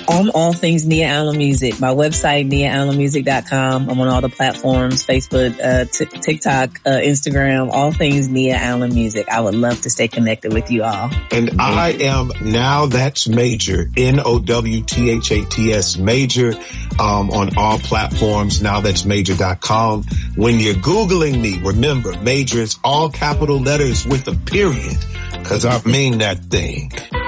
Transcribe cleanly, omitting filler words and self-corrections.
All things Nia Allen Music. My website, niaallenmusic.com. I'm on all the platforms, Facebook, TikTok, Instagram, all things Nia Allen Music. I would love to stay connected with you all. And I am Now That's Major, NOWTHATS Major, on all platforms, nowthat'smajor.com. When you're Googling me, remember, Major is all capital letters with a period, because I mean that thing.